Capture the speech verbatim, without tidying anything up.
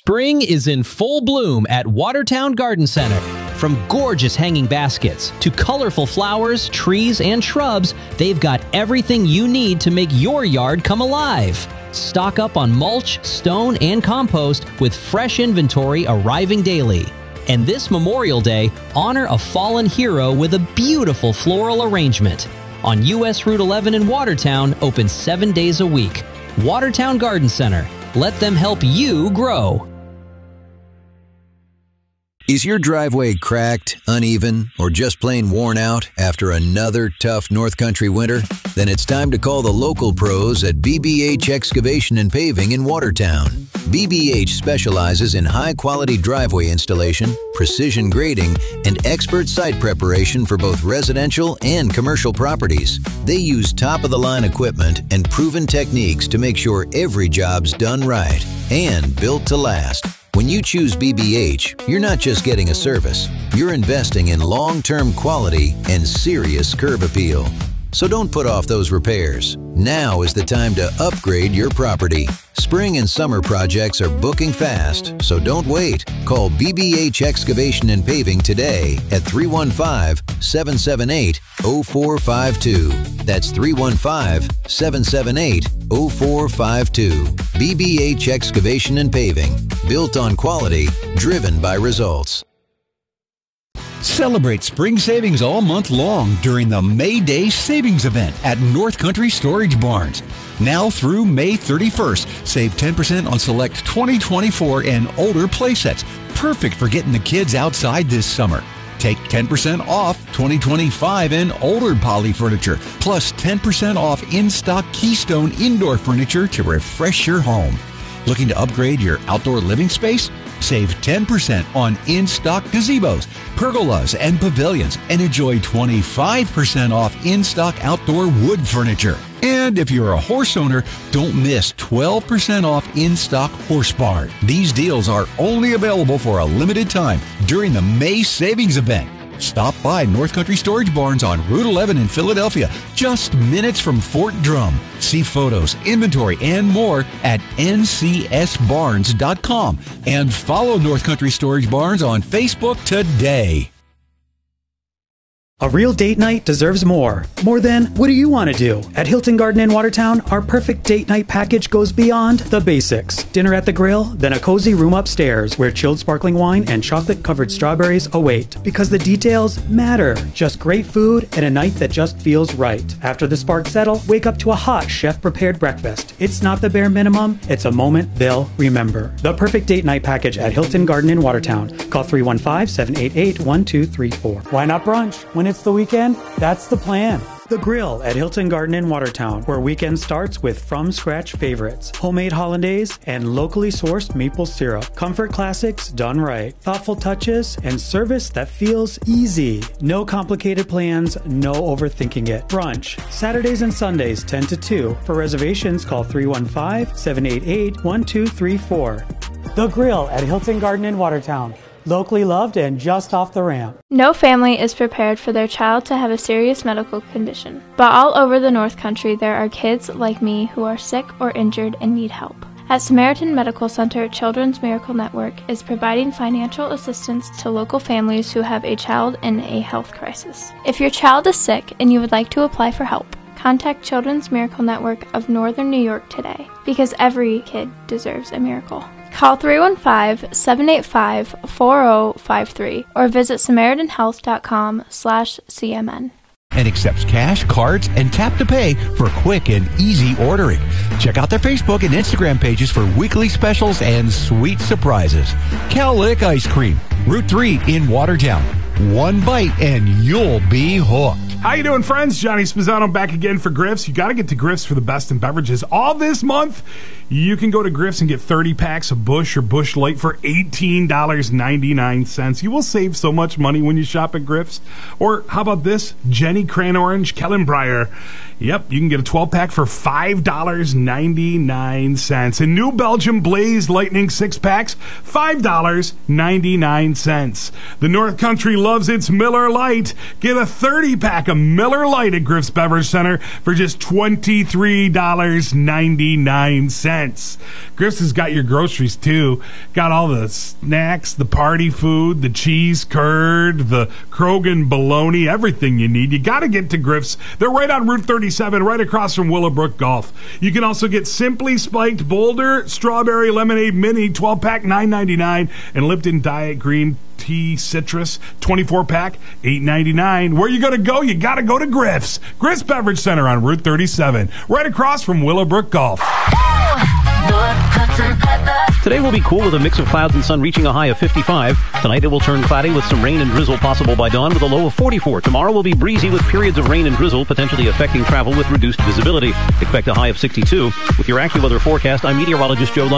Spring is in full bloom at Watertown Garden Center. From gorgeous hanging baskets to colorful flowers, trees, and shrubs, they've got everything you need to make your yard come alive. Stock up on mulch, stone, and compost with fresh inventory arriving daily. And this Memorial Day, honor a fallen hero with a beautiful floral arrangement. On U S Route eleven in Watertown, open seven days a week. Watertown Garden Center. Let them help you grow. Is your driveway cracked, uneven, or just plain worn out after another tough North Country winter? Then it's time to call the local pros at B B H Excavation and Paving in Watertown. B B H specializes in high-quality driveway installation, precision grading, and expert site preparation for both residential and commercial properties. They use top-of-the-line equipment and proven techniques to make sure every job's done right and built to last. When you choose B B H, you're not just getting a service. You're investing in long-term quality and serious curb appeal. So don't put off those repairs. Now is the time to upgrade your property. Spring and summer projects are booking fast, so don't wait. Call B B H Excavation and Paving today at three one five, seven seven eight, zero four five two. That's three one five, seven seven eight, zero four five two. B B H Excavation and Paving. Built on quality, driven by results. Celebrate spring savings all month long during the May Day Savings Event at North Country Storage Barns. Now through May thirty-first, save ten percent on select twenty twenty-four and older playsets, perfect for getting the kids outside this summer. Take ten percent off twenty twenty-five and older poly furniture, plus ten percent off in-stock Keystone indoor furniture to refresh your home. Looking to upgrade your outdoor living space? Save ten percent on in-stock gazebos, pergolas, and pavilions, and enjoy twenty-five percent off in-stock outdoor wood furniture. And if you're a horse owner, don't miss twelve percent off in-stock horse barn. These deals are only available for a limited time during the May Savings Event. Stop by North Country Storage Barns on Route eleven in Philadelphia, just minutes from Fort Drum. See photos, inventory, and more at N C S barns dot com and follow North Country Storage Barns on Facebook today. A real date night deserves more. More than, what do you want to do? At Hilton Garden in Watertown, our perfect date night package goes beyond the basics. Dinner at the grill, then a cozy room upstairs where chilled sparkling wine and chocolate-covered strawberries await. Because the details matter. Just great food and a night that just feels right. After the sparks settle, wake up to a hot chef-prepared breakfast. It's not the bare minimum, it's a moment they'll remember. The perfect date night package at Hilton Garden in Watertown. Call three one five, seven eight eight, one two three four. Why not brunch? When it's the weekend, that's the plan. The Grill at Hilton Garden in Watertown, where weekend starts with from-scratch favorites, homemade hollandaise, and locally sourced maple syrup. Comfort classics done right. Thoughtful touches and service that feels easy. No complicated plans, no overthinking it. Brunch, Saturdays and Sundays, ten to two. For reservations, call three one five, seven eight eight, one two three four. The Grill at Hilton Garden in Watertown. Locally loved and just off the ramp. No family is prepared for their child to have a serious medical condition. But all over the North Country, there are kids like me who are sick or injured and need help. At Samaritan Medical Center, Children's Miracle Network is providing financial assistance to local families who have a child in a health crisis. If your child is sick and you would like to apply for help, contact Children's Miracle Network of Northern New York today, because every kid deserves a miracle. Call three one five, seven eight five, four zero five three or visit Samaritan Health dot com slash C M N. And accepts cash, cards, and tap to pay for quick and easy ordering. Check out their Facebook and Instagram pages for weekly specials and sweet surprises. Cowlick Ice Cream, Route three in Watertown. One bite and you'll be hooked. How you doing, friends? Johnny Spizzano back again for Griff's. You got to get to Griff's for the best in beverages. All this month, you can go to Griff's and get thirty packs of Busch or Busch Light for eighteen dollars and ninety-nine cents. You will save so much money when you shop at Griff's. Or how about this? Jenny Cran Orange Kellenbreyer. Yep, you can get a twelve-pack for five dollars and ninety-nine cents. And New Belgium Blaze Lightning six-packs, five dollars and ninety-nine cents. The North Country loves its Miller Lite. Get a thirty-pack pack of Miller Lite at Griff's Beverage Center for just twenty-three dollars and ninety-nine cents. Griff's has got your groceries, too. Got all the snacks, the party food, the cheese curd, the Krogan bologna, everything you need. You got to get to Griff's. They're right on Route thirty-seven, right across from Willowbrook Golf. You can also get Simply Spiked Boulder Strawberry Lemonade Mini twelve-pack, nine ninety-nine, and Lipton Diet Green Tea Citrus twenty-four pack, eight ninety-nine. Where you going to go? You got to go to Griff's. Griff's Beverage Center on Route thirty-seven, right across from Willowbrook Golf. Today will be cool with a mix of clouds and sun reaching a high of fifty-five. Tonight it will turn cloudy with some rain and drizzle possible by dawn with a low of forty-four. Tomorrow will be breezy with periods of rain and drizzle potentially affecting travel with reduced visibility. Expect a high of sixty-two. With your AccuWeather forecast, I'm meteorologist Joe Lund.